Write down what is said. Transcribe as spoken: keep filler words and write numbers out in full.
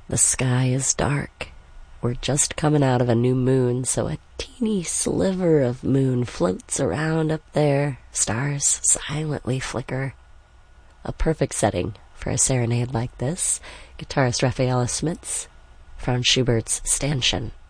The sky is dark. We're just coming out of a new moon, so a teeny sliver of moon floats around up there. Stars silently flicker. A perfect setting for a serenade like this. Guitarist Rafaela Smits, Franz Schubert's Stanchen.